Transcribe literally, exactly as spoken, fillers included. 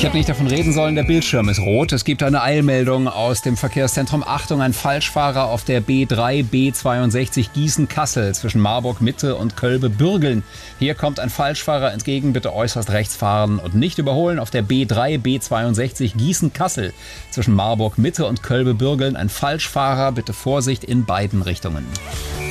Ich hätte nicht davon reden sollen, der Bildschirm ist rot. Es gibt eine Eilmeldung aus dem Verkehrszentrum. Achtung, ein Falschfahrer auf der B drei B zweiundsechzig Gießen-Kassel zwischen Marburg Mitte und Kölbe-Bürgeln. Hier kommt ein Falschfahrer entgegen, bitte äußerst rechts fahren und nicht überholen. Auf der B drei B zweiundsechzig Gießen-Kassel zwischen Marburg Mitte und Kölbe-Bürgeln ein Falschfahrer, bitte Vorsicht in beiden Richtungen.